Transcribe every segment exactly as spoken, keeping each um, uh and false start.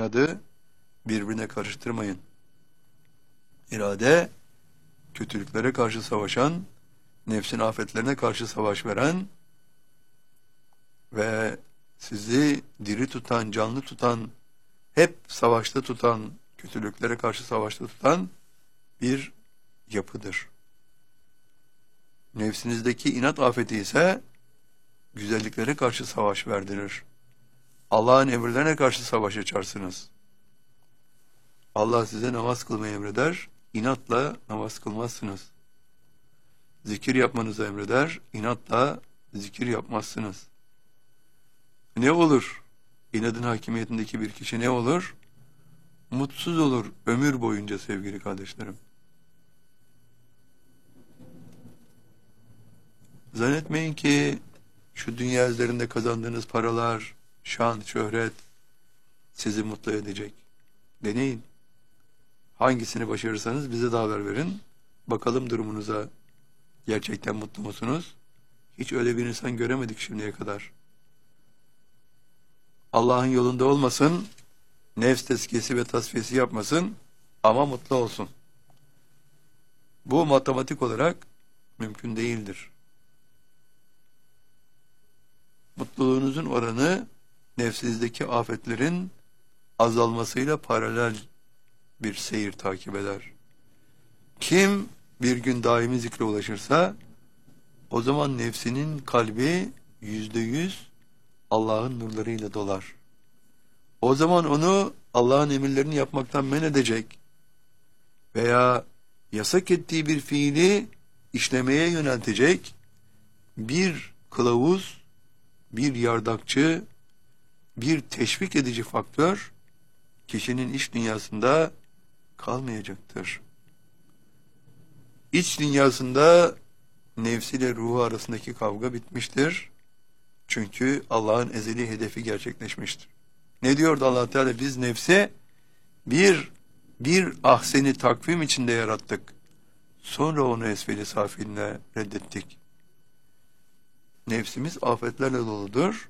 inadı birbirine karıştırmayın. İrade, kötülüklere karşı savaşan, nefsin afetlerine karşı savaş veren ve sizi diri tutan, canlı tutan, hep savaşta tutan, kötülüklere karşı savaşta tutan bir yapıdır. Nefsinizdeki inat afeti ise güzelliklere karşı savaş verdirir. Allah'ın emirlerine karşı savaş açarsınız. Allah size namaz kılmayı emreder, inatla namaz kılmazsınız. Zikir yapmanızı emreder, inatla zikir yapmazsınız. Ne olur? İnadın hakimiyetindeki bir kişi ne olur? Mutsuz olur ömür boyunca sevgili kardeşlerim. Zannetmeyin ki şu dünya üzerinde kazandığınız paralar, şan, şöhret sizi mutlu edecek. Deneyin. Hangisini başarırsanız bize de haber verin. Bakalım durumunuza, gerçekten mutlu musunuz? Hiç öyle bir insan göremedik şimdiye kadar. Allah'ın yolunda olmasın, nefs tezkiyesi ve tasfiyesi yapmasın ama mutlu olsun. Bu matematik olarak mümkün değildir. Mutluluğunuzun oranı nefsinizdeki afetlerin azalmasıyla paralel bir seyir takip eder. Kim bir gün daimi zikre ulaşırsa o zaman nefsinin kalbi yüzde yüz Allah'ın nurlarıyla dolar. O zaman onu Allah'ın emirlerini yapmaktan men edecek veya yasak ettiği bir fiili işlemeye yöneltecek bir kılavuz, bir yardakçı, bir teşvik edici faktör kişinin iç dünyasında kalmayacaktır. İç dünyasında nefsiyle ruhu arasındaki kavga bitmiştir. Çünkü Allah'ın ezeli hedefi gerçekleşmiştir. Ne diyordu Allah Teala? Biz nefsi bir bir ahseni takvim içinde yarattık. Sonra onu esfeli safiline reddettik. Nefsimiz afetlerle doludur.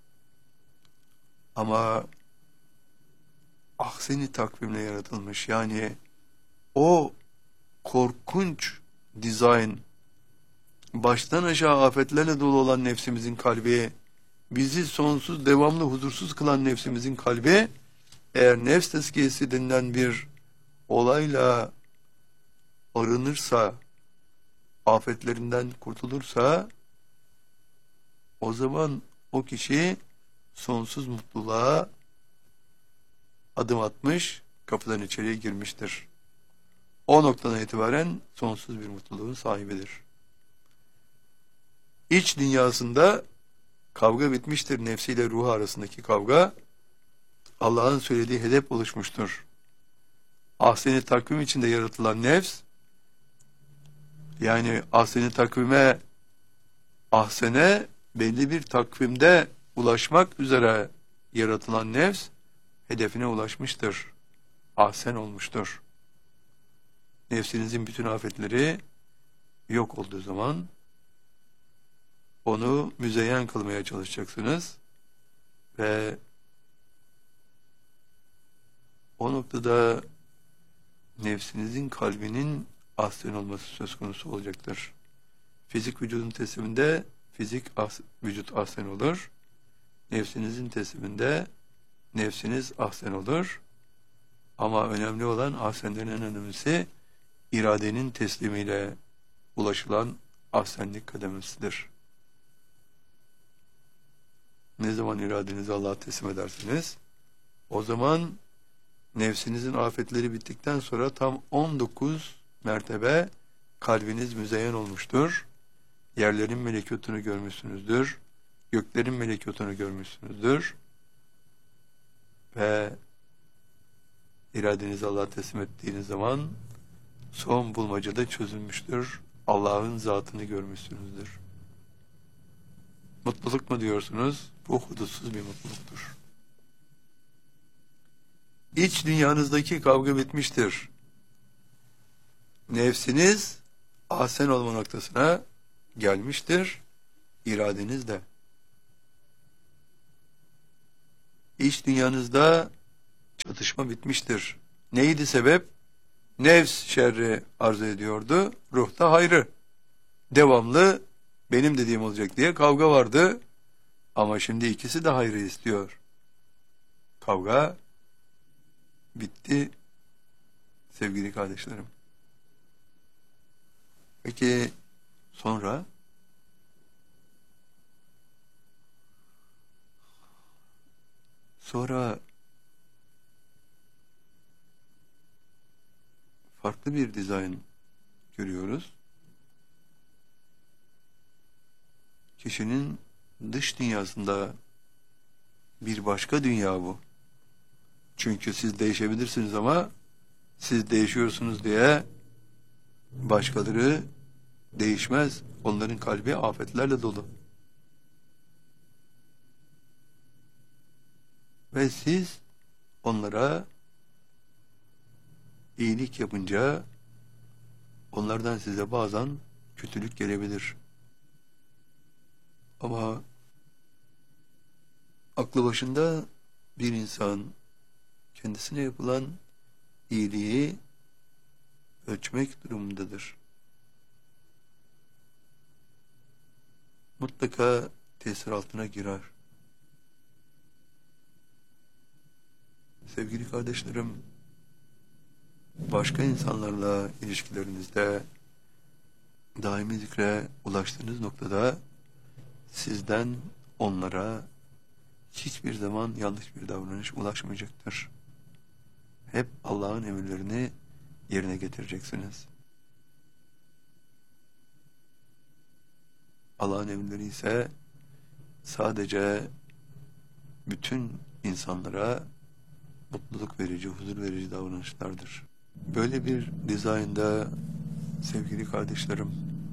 Ama ahseni takvimle yaratılmış. Yani o korkunç dizayn, baştan aşağı afetlerle dolu olan nefsimizin kalbi, bizi sonsuz, devamlı huzursuz kılan nefsimizin kalbi, eğer nefs tezkiyesi denilen bir olayla arınırsa, afetlerinden kurtulursa, o zaman o kişi sonsuz mutluluğa adım atmış, kapıdan içeriye girmiştir. O noktadan itibaren sonsuz bir mutluluğun sahibidir. İç dünyasında kavga bitmiştir, nefsiyle ruhu arasındaki kavga. Allah'ın söylediği hedef oluşmuştur. Ahsen-i takvim içinde yaratılan nefs, yani ahsen-i takvime, ahsene belli bir takvimde ulaşmak üzere yaratılan nefs, hedefine ulaşmıştır. Ahsen olmuştur. Nefsinizin bütün afetleri yok olduğu zaman onu müzeyyen kılmaya çalışacaksınız ve o noktada nefsinizin kalbinin ahsen olması söz konusu olacaktır. Fizik vücudun tesliminde fizik as vücut ahsen olur. Nefsinizin tesliminde nefsiniz ahsen olur. Ama önemli olan, ahsenlerin en önemlisi, iradenin teslimiyle ulaşılan ahsenlik kademesidir. Ne zaman iradenizi Allah'a teslim edersiniz, o zaman nefsinizin afetleri bittikten sonra tam on dokuz mertebe kalbiniz müzeyyen olmuştur. Yerlerin melekutunu görmüşsünüzdür. Göklerin melekutunu görmüşsünüzdür. Ve iradenizi Allah'a teslim ettiğiniz zaman son bulmacada çözülmüştür. Allah'ın zatını görmüşsünüzdür. Mutluluk mu diyorsunuz? Bu hudutsuz bir mutluluktur. İç dünyanızdaki kavga bitmiştir. Nefsiniz ahsen olma noktasına gelmiştir. İradeniz de. İç dünyanızda çatışma bitmiştir. Neydi sebep? Nefs şerri arzu ediyordu, ruhta hayrı. Devamlı benim dediğim olacak diye kavga vardı. Ama şimdi ikisi de hayrı istiyor. Kavga bitti sevgili kardeşlerim. Peki sonra sonra farklı bir dizayn görüyoruz. Kişinin dış dünyasında bir başka dünya bu. Çünkü siz değişebilirsiniz ama siz değişiyorsunuz diye başkaları değişmez. Onların kalbi afetlerle dolu. Ve siz onlara iyilik yapınca onlardan size bazen kötülük gelebilir. Ama aklı başında bir insan kendisine yapılan iyiliği ölçmek durumundadır. Mutlaka tesir altına girer. Sevgili kardeşlerim, başka insanlarla ilişkilerinizde daimi zikre ulaştığınız noktada sizden onlara hiçbir zaman yanlış bir davranış ulaşmayacaktır. Hep Allah'ın emirlerini yerine getireceksiniz. Allah'ın emirleri ise sadece bütün insanlara mutluluk verici, huzur verici davranışlardır. Böyle bir dizaynda sevgili kardeşlerim,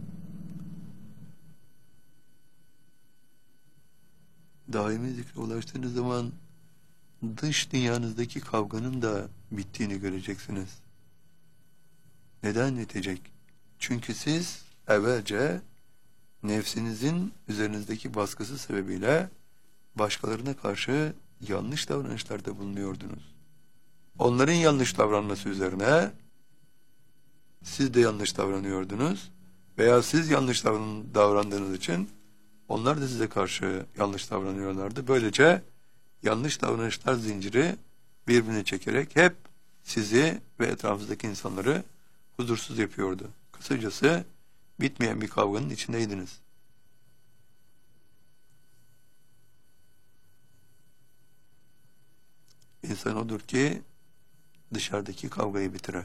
daimi zikre ulaştığınız zaman dış dünyanızdaki kavganın da bittiğini göreceksiniz. Neden bitecek? Çünkü siz evvelce nefsinizin üzerinizdeki baskısı sebebiyle başkalarına karşı yanlış davranışlarda bulunuyordunuz. Onların yanlış davranması üzerine siz de yanlış davranıyordunuz veya siz yanlış davran davrandığınız için onlar da size karşı yanlış davranıyorlardı. Böylece yanlış davranışlar zinciri birbirine çekerek hep sizi ve etrafınızdaki insanları huzursuz yapıyordu. Kısacası bitmeyen bir kavganın içindeydiniz. İnsan odur ki dışarıdaki kavgayı bitirir.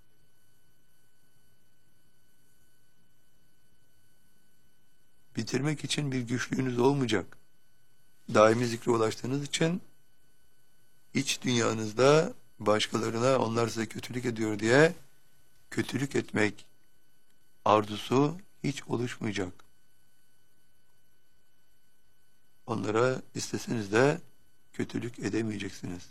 Bitirmek için bir güçlüğünüz olmayacak. Daimi zikre ulaştığınız için iç dünyanızda başkalarına onlar size kötülük ediyor diye kötülük etmek arzusu hiç oluşmayacak. Onlara isteseniz de kötülük edemeyeceksiniz.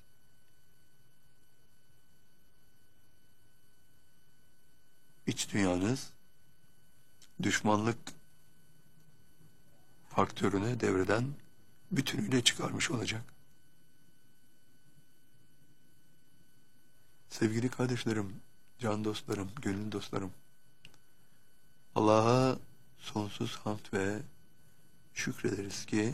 İç dünyanız düşmanlık faktörünü devreden bütünüyle çıkarmış olacak. Sevgili kardeşlerim, can dostlarım, gönül dostlarım, Allah'a sonsuz hamd ve şükrederiz ki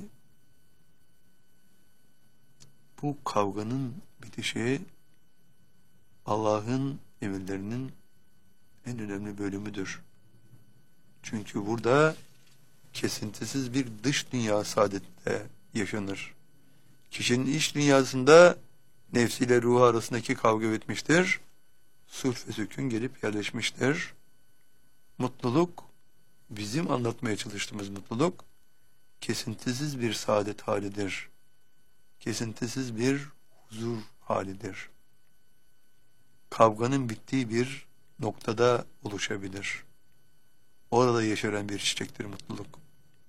bu kavganın bitişi Allah'ın emirlerinin en önemli bölümüdür. Çünkü burada kesintisiz bir dış dünya saadette yaşanır. Kişinin iç dünyasında nefsiyle ruhu arasındaki kavga bitmiştir. Sulh ve sükun gelip yerleşmiştir. Mutluluk, bizim anlatmaya çalıştığımız mutluluk, kesintisiz bir saadet halidir. Kesintisiz bir huzur halidir. Kavganın bittiği bir noktada oluşabilir. Orada yeşeren bir çiçektir mutluluk.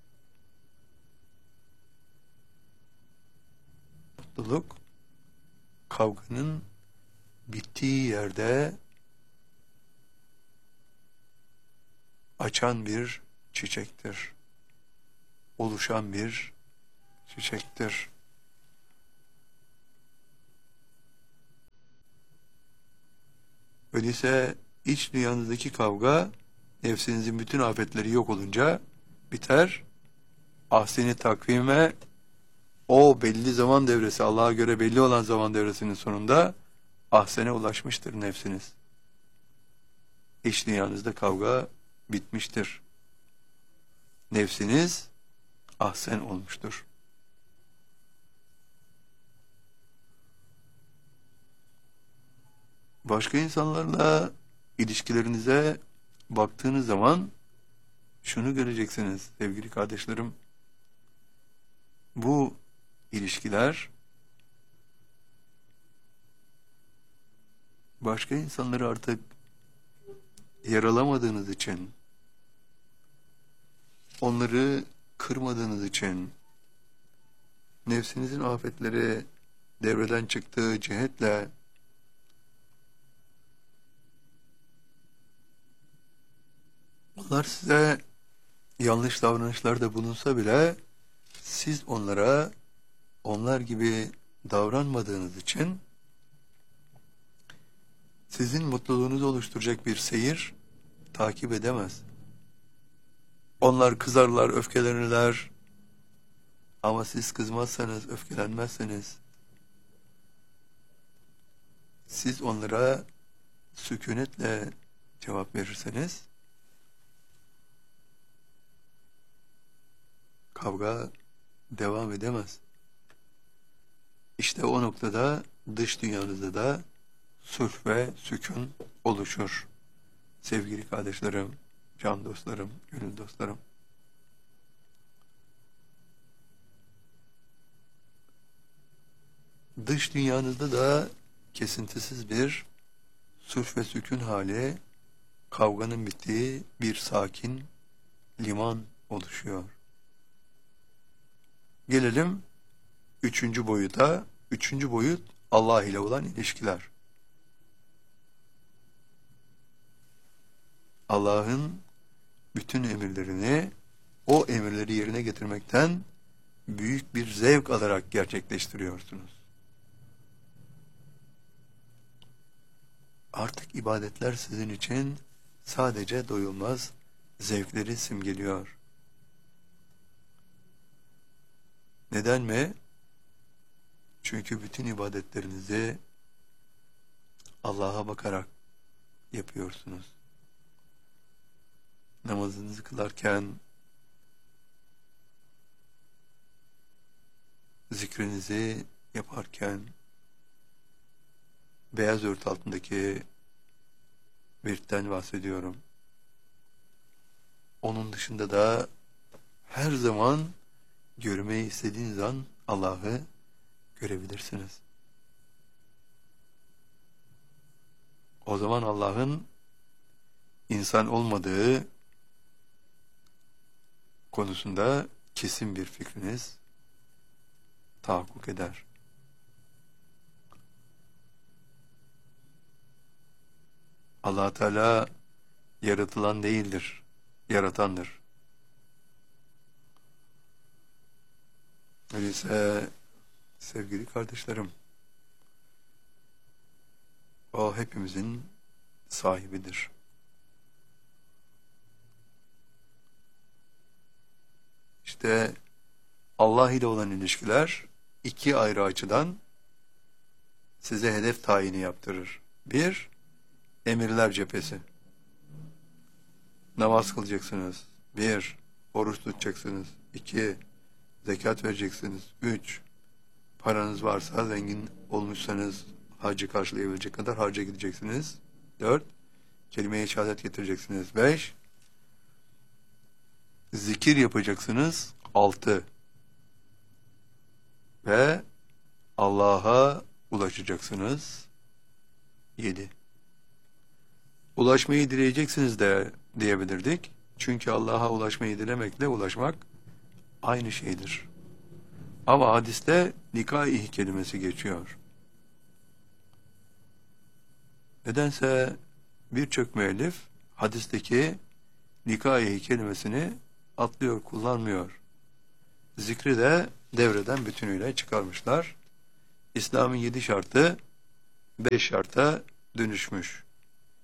Mutluluk, kavganın bittiği yerde açan bir çiçektir. Oluşan bir çiçektir. Öyleyse iç dünyanızdaki kavga, nefsinizin bütün afetleri yok olunca biter. Ahseni takvime, o belli zaman devresi, Allah'a göre belli olan zaman devresinin sonunda ahsene ulaşmıştır nefsiniz. İç dünyanızda kavga bitmiştir. Nefsiniz ahsen olmuştur. Başka insanlarla ilişkilerinize baktığınız zaman şunu göreceksiniz sevgili kardeşlerim. Bu ilişkiler başka insanları artık yaralamadığınız için, onları kırmadığınız için, nefsinizin afetleri devreden çıktığı cihetle onlar size yanlış davranışlarda bulunsa bile siz onlara onlar gibi davranmadığınız için sizin mutluluğunuzu oluşturacak bir seyir takip edemez. Onlar kızarlar, öfkelenirler ama siz kızmazsanız, öfkelenmezseniz, siz onlara sükunetle cevap verirseniz kavga devam edemez. İşte o noktada dış dünyanızda da sulh ve sükun oluşur. Sevgili kardeşlerim, can dostlarım, gönül dostlarım. Dış dünyanızda da kesintisiz bir sulh ve sükun hali, kavganın bittiği bir sakin liman oluşuyor. Gelelim üçüncü boyuta. Üçüncü boyut Allah ile olan ilişkiler. Allah'ın bütün emirlerini, o emirleri yerine getirmekten büyük bir zevk alarak gerçekleştiriyorsunuz. Artık ibadetler sizin için sadece doyulmaz zevkleri simgeliyor. Neden mi? Çünkü bütün ibadetlerinizi Allah'a bakarak yapıyorsunuz. Namazınızı kılarken, zikrinizi yaparken, beyaz örtü altındaki virtten bahsediyorum. Onun dışında da her zaman görmeyi istediğiniz an Allah'ı görebilirsiniz. O zaman Allah'ın insan olmadığı konusunda kesin bir fikriniz tahakkuk eder. Allah Teala yaratılan değildir, yaratandır. Öyleyse sevgili kardeşlerim, o hepimizin sahibidir. İşte Allah ile olan ilişkiler iki ayrı açıdan size hedef tayini yaptırır. Bir, emirler cephesi. Namaz kılacaksınız. Bir, oruç tutacaksınız. İki, zekat vereceksiniz. Üç, paranız varsa, zengin olmuşsanız hacı karşılayabilecek kadar hacca gideceksiniz. Dört, kelime-i şehadet getireceksiniz. Beş, zikir yapacaksınız. Altı, ve Allah'a ulaşacaksınız. Yedi. Ulaşmayı dileyeceksiniz de diyebilirdik. Çünkü Allah'a ulaşmayı dilemekle ulaşmak aynı şeydir. Ama hadiste nikah-i kelimesi geçiyor. Nedense birçok müellif hadisteki nikah-i kelimesini atlıyor, kullanmıyor. Zikri de devreden bütünüyle çıkarmışlar. İslam'ın yedi şartı beş şarta dönüşmüş.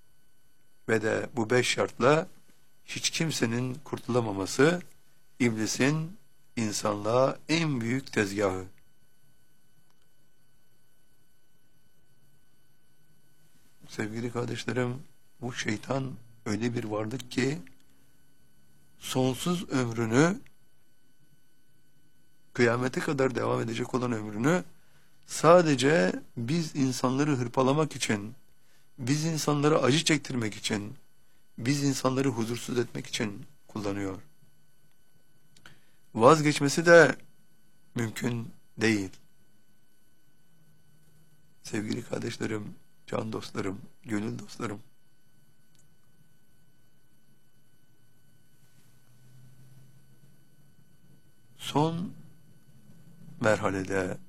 ve de bu beş şartla hiç kimsenin kurtulamaması iblisin insanlığa en büyük tezgahı. Sevgili kardeşlerim, bu şeytan öyle bir varlık ki sonsuz ömrünü, kıyamete kadar devam edecek olan ömrünü sadece biz insanları hırpalamak için, biz insanları acı çektirmek için, biz insanları huzursuz etmek için kullanıyor. Vazgeçmesi de mümkün değil. Sevgili kardeşlerim, can dostlarım, gönül dostlarım, son merhalede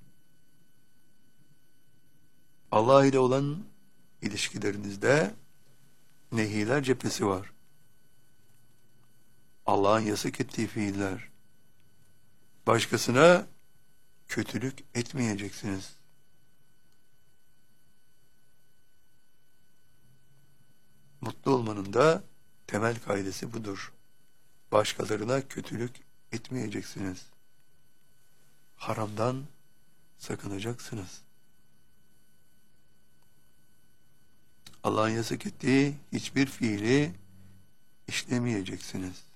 Allah ile olan ilişkilerinizde nehiler cephesi var. Allah'ın yasak ettiği fiiller. Başkasına kötülük etmeyeceksiniz. Mutlu olmanın da temel kaidesi budur. Başkalarına kötülük etmeyeceksiniz. Haramdan sakınacaksınız. Allah'ın yasak ettiği hiçbir fiili işlemeyeceksiniz.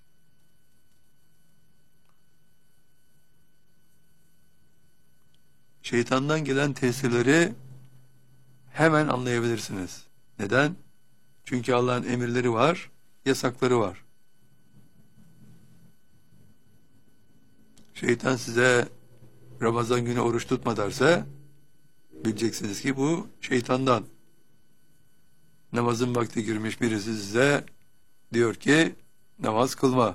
Şeytandan gelen tesirleri hemen anlayabilirsiniz. Neden? Çünkü Allah'ın emirleri var, yasakları var. Şeytan size Ramazan günü oruç tutma derse, bileceksiniz ki bu şeytandan. Namazın vakti girmiş birisi size diyor ki namaz kılma.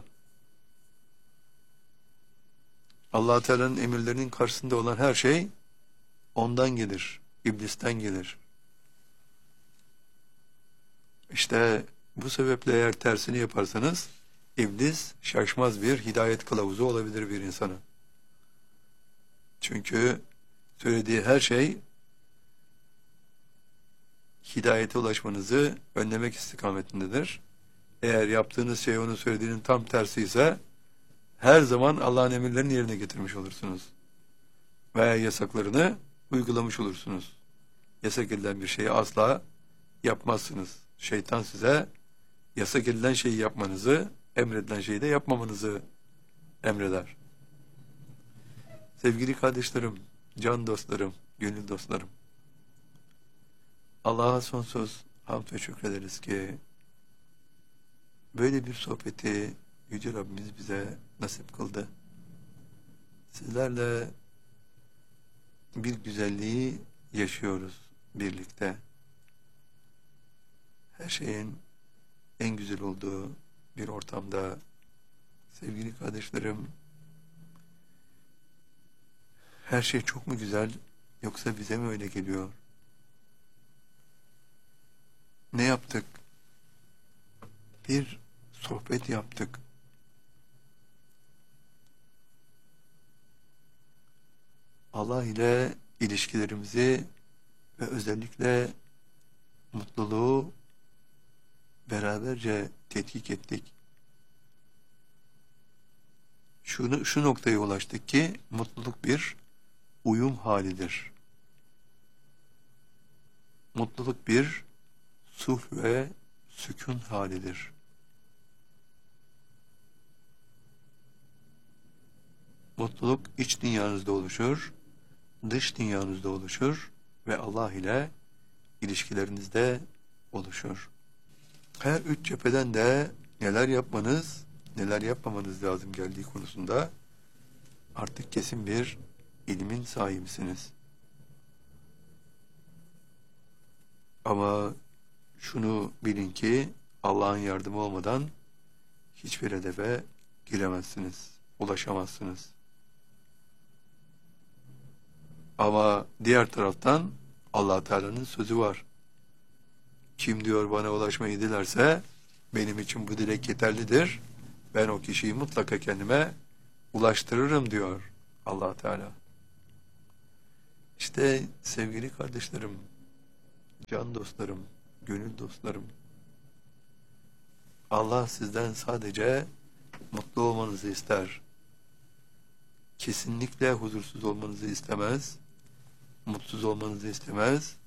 Allah Teala'nın emirlerinin karşısında olan her şey ondan gelir, iblisten gelir. İşte bu sebeple eğer tersini yaparsanız iblis şaşmaz bir hidayet kılavuzu olabilir bir insana. Çünkü söylediği her şey hidayete ulaşmanızı önlemek istikametindedir. Eğer yaptığınız şey onun söylediğinin tam tersi ise her zaman Allah'ın emirlerini yerine getirmiş olursunuz. Veya yasaklarını uygulamış olursunuz. Yasak edilen bir şeyi asla yapmazsınız. Şeytan size yasak edilen şeyi yapmanızı, emredilen şeyi de yapmamanızı emreder. Sevgili kardeşlerim, can dostlarım, gönül dostlarım, Allah'a sonsuz hamd ve şükrederiz ki böyle bir sohbeti Yüce Rabbimiz bize nasip kıldı. Sizlerle bir güzelliği yaşıyoruz birlikte. Her şeyin en güzel olduğu bir ortamda sevgili kardeşlerim, her şey çok mu güzel yoksa bize mi öyle geliyor? Ne yaptık? Bir sohbet yaptık. Allah ile ilişkilerimizi ve özellikle mutluluğu beraberce tetkik ettik. Şunu, şu noktaya ulaştık ki mutluluk bir uyum halidir. Mutluluk bir sulh ve sükun halidir. Mutluluk iç dünyanızda oluşur, dış dünyanızda oluşur ve Allah ile ilişkilerinizde oluşur. Her üç cepheden de neler yapmanız, neler yapmamanız lazım geldiği konusunda artık kesin bir ilmin sahibisiniz. Ama şunu bilin ki Allah'ın yardımı olmadan hiçbir hedefe giremezsiniz, ulaşamazsınız. Ama diğer taraftan Allah Teala'nın sözü var. Kim diyor bana ulaşmayı dilerse benim için bu dilek yeterlidir. Ben o kişiyi mutlaka kendime ulaştırırım diyor Allah Teala. İşte sevgili kardeşlerim, can dostlarım, gönül dostlarım, Allah sizden sadece mutlu olmanızı ister. Kesinlikle huzursuz olmanızı istemez. Mutsuz olmanızı istemez.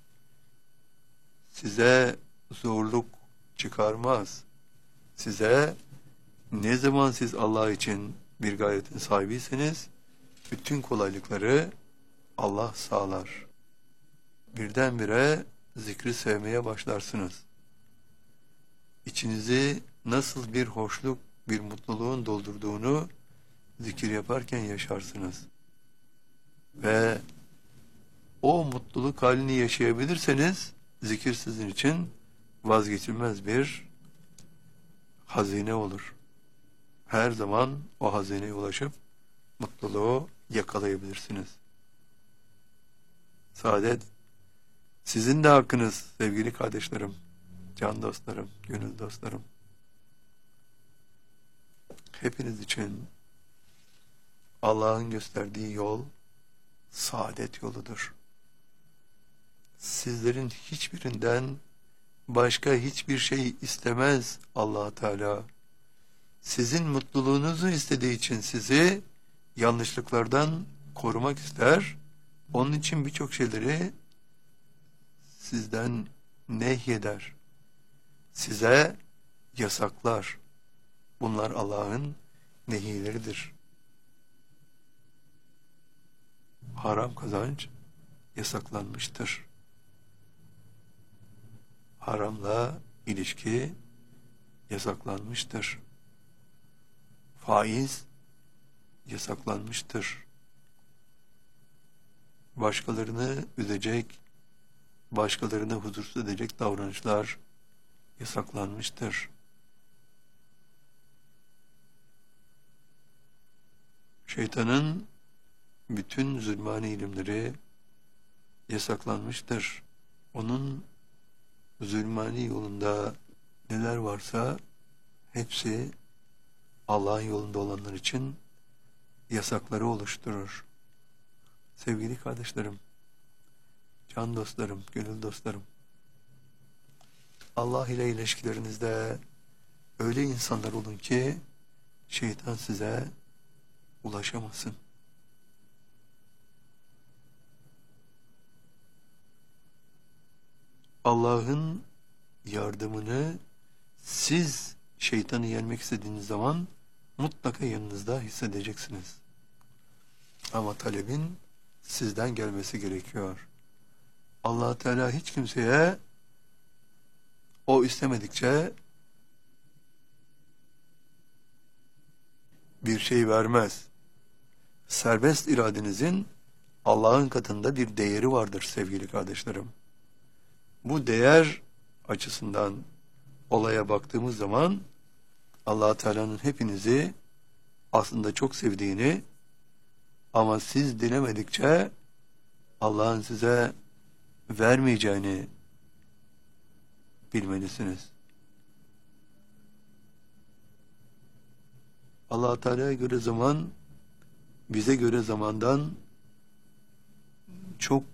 Size zorluk çıkarmaz. Size ne zaman siz Allah için bir gayretin sahibiyseniz bütün kolaylıkları Allah sağlar. Birdenbire zikri sevmeye başlarsınız. İçinizi nasıl bir hoşluk, bir mutluluğun doldurduğunu zikir yaparken yaşarsınız. Ve o mutluluk halini yaşayabilirseniz zikir sizin için vazgeçilmez bir hazine olur. Her zaman o hazineye ulaşıp mutluluğu yakalayabilirsiniz. Saadet sizin de hakkınız sevgili kardeşlerim, can dostlarım, gönül dostlarım. Hepiniz için Allah'ın gösterdiği yol saadet yoludur. Sizlerin hiçbirinden başka hiçbir şey istemez Allah Teala. Sizin mutluluğunuzu istediği için sizi yanlışlıklardan korumak ister. Onun için birçok şeyleri sizden nehyeder. Size yasaklar. Bunlar Allah'ın nehileridir. Haram kazanç yasaklanmıştır. Haramla ilişki yasaklanmıştır. Faiz yasaklanmıştır. Başkalarını üzecek, başkalarını huzursuz edecek davranışlar yasaklanmıştır. Şeytanın bütün zulmani ilimleri yasaklanmıştır. Onun zulmani yolunda neler varsa hepsi Allah'ın yolunda olanlar için yasakları oluşturur. Sevgili kardeşlerim, can dostlarım, gönül dostlarım, Allah ile ilişkilerinizde öyle insanlar olun ki şeytan size ulaşamasın. Allah'ın yardımını siz şeytanı yenmek istediğiniz zaman mutlaka yanınızda hissedeceksiniz. Ama talebin sizden gelmesi gerekiyor. Allah Teala hiç kimseye o istemedikçe bir şey vermez. Serbest iradenizin Allah'ın katında bir değeri vardır sevgili kardeşlerim. Bu değer açısından olaya baktığımız zaman Allah Teala'nın hepinizi aslında çok sevdiğini ama siz dilemedikçe Allah'ın size vermeyeceğini bilmelisiniz. Allah Teala'ya göre zaman bize göre zamandan çok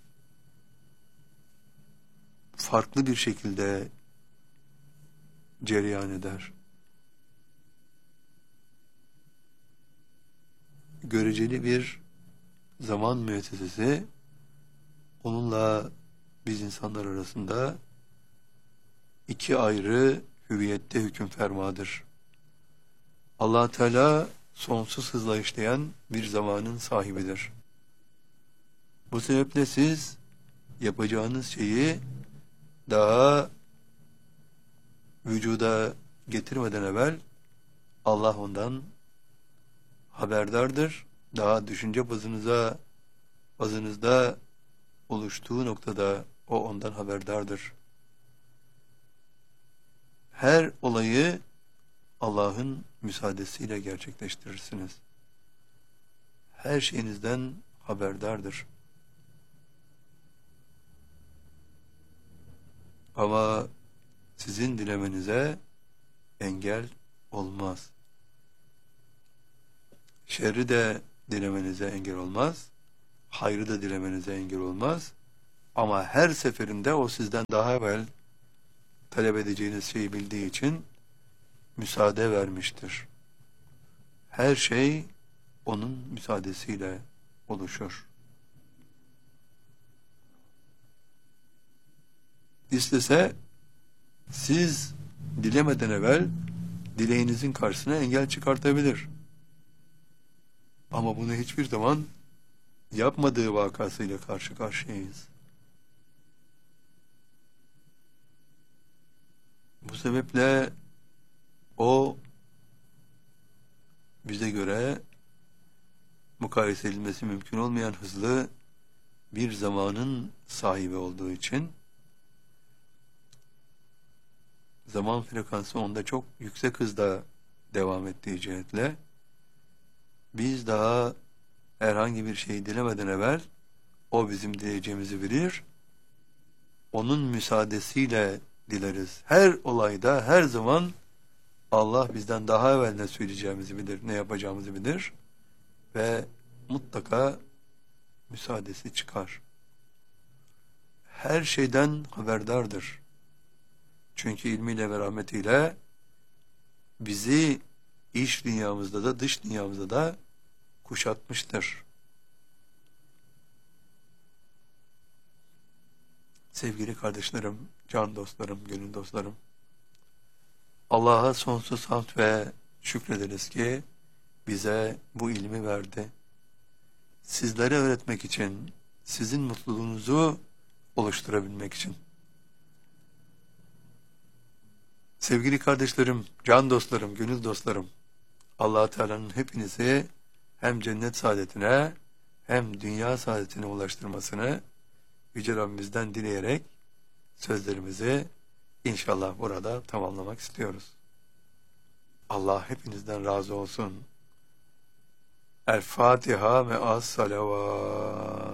farklı bir şekilde cereyan eder. Göreceli bir zaman müessesesi onunla biz insanlar arasında iki ayrı hüviyette hüküm fermadır. Allah Teala sonsuz hızla işleyen bir zamanın sahibidir. Bu sebeple siz yapacağınız şeyi daha vücuda getirmeden evvel Allah ondan haberdardır. Daha düşünce bazınıza bazınızda oluştuğu noktada o ondan haberdardır. Her olayı Allah'ın müsaadesiyle gerçekleştirirsiniz. Her şeyinizden haberdardır. Ama sizin dilemenize engel olmaz. Şerri de dilemenize engel olmaz. Hayrı da dilemenize engel olmaz. Ama her seferinde o sizden daha evvel talep edeceğiniz şeyi bildiği için müsaade vermiştir. Her şey onun müsaadesiyle oluşur. İstese siz dilemeden evvel dileğinizin karşısına engel çıkartabilir. Ama bunu hiçbir zaman yapmadığı vakasıyla karşı karşıyayız. Bu sebeple o bize göre mukayese edilmesi mümkün olmayan hızlı bir zamanın sahibi olduğu için zaman frekansı onda çok yüksek hızda devam ettiği cihetle biz daha herhangi bir şey dilemeden evvel o bizim dileyeceğimizi bilir. Onun müsaadesiyle dileriz. Her olayda, her zaman Allah bizden daha evvel ne söyleyeceğimizi bilir, ne yapacağımızı bilir ve mutlaka müsaadesi çıkar. Her şeyden haberdardır. Çünkü ilmiyle ve rahmetiyle bizi iç dünyamızda da dış dünyamızda da kuşatmıştır. Sevgili kardeşlerim, can dostlarım, gönül dostlarım, Allah'a sonsuz hamd ve şükrederiz ki bize bu ilmi verdi. Sizlere öğretmek için, sizin mutluluğunuzu oluşturabilmek için. Sevgili kardeşlerim, can dostlarım, gönül dostlarım, Allah Teala'nın hepinizi hem cennet saadetine hem dünya saadetine ulaştırmasını Yüce Rabbimizden dileyerek sözlerimizi İnşallah burada tamamlamak istiyoruz. Allah hepinizden razı olsun. El Fatiha ve as salavat.